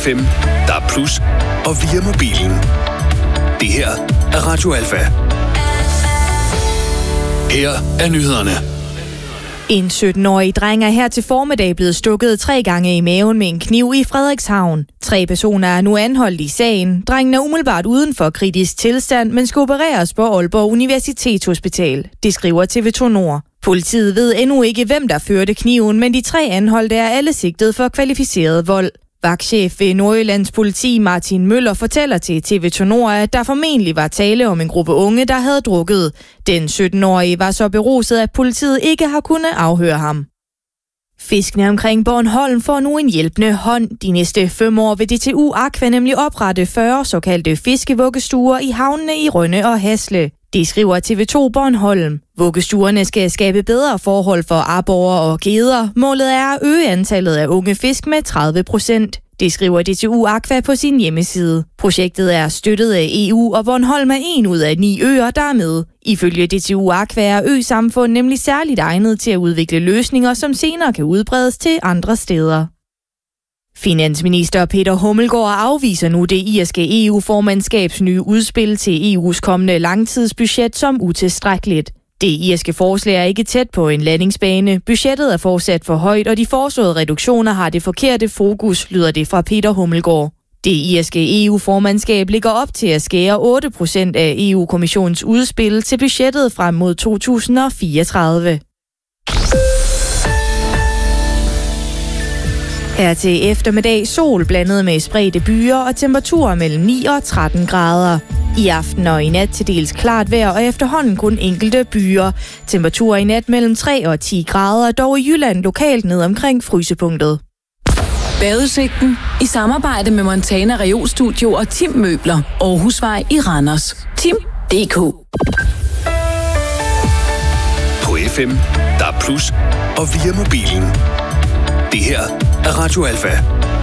FM, DAB+, og via mobilen. Det her er Radio Alfa. Her er nyhederne. En 17-årig dreng er her til formiddag blevet stukket 3 gange i maven med en kniv i Frederikshavn. 3 personer er nu anholdt i sagen. Drengen er umiddelbart uden for kritisk tilstand, men skal opereres på Aalborg Universitetshospital. Det skriver TV2 Nord. Politiet ved endnu ikke, hvem der førte kniven, men de 3 anholdte er alle sigtet for kvalificeret vold. Vagtchef ved Nordjyllands politi Martin Møller fortæller til TV2 Nord, at der formentlig var tale om en gruppe unge, der havde drukket. Den 17-årige var så beruset, at politiet ikke har kunnet afhøre ham. Fiskene omkring Bornholm får nu en hjælpende hånd. De næste 5 år vil DTU Aqua nemlig oprette 40 såkaldte fiskevuggestuer i havnene i Rønne og Hasle. Det skriver TV2 Bornholm. Vuggestuerne skal skabe bedre forhold for aborrer og geder. Målet er at øge antallet af unge fisk med 30%. Det skriver DTU Aqua på sin hjemmeside. Projektet er støttet af EU, og Bornholm er 1 ud af 9 øer, der er med. Ifølge DTU Aqua er øsamfund nemlig særligt egnet til at udvikle løsninger, som senere kan udbredes til andre steder. Finansminister Peter Hummelgaard afviser nu det irske EU-formandskabs nye udspil til EU's kommende langtidsbudget som utilstrækkeligt. Det irske forslag er ikke tæt på en landingsbane. Budgettet er fortsat for højt, og de foreslåede reduktioner har det forkerte fokus, lyder det fra Peter Hummelgaard. Det irske EU-formandskab ligger op til at skære 8% af EU-kommissionens udspil til budgettet frem mod 2034. Her til eftermiddag sol blandet med spredte byer og temperaturer mellem 9 og 13 grader. I aften og i nat til dels klart vejr og efterhånden kun enkelte byer. Temperaturer i nat mellem 3 og 10 grader, dog i Jylland lokalt ned omkring frysepunktet. Badeudsigten i samarbejde med Montana Reolstudio og Tim Møbler. Aarhusvej i Randers. Tim.dk. På FM, DAB+, og via mobilen. Det her er Radio Alfa.